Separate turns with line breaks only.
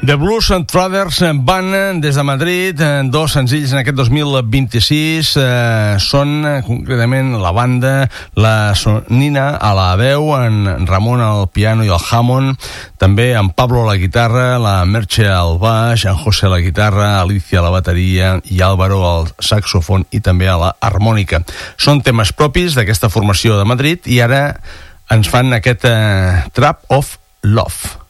The Blues Brothers van des de Madrid, dos senzills en aquest 2026, són concretament la banda, la Nina a la veu, en Ramon al piano i al Hammond, també en Pablo a la guitarra, la Merche al baix, en José a la guitarra, Alicia a la bateria i Álvaro al saxofon i també a la harmònica. Són temes propis d'aquesta formació de Madrid i ara ens fan aquest Trap of Love.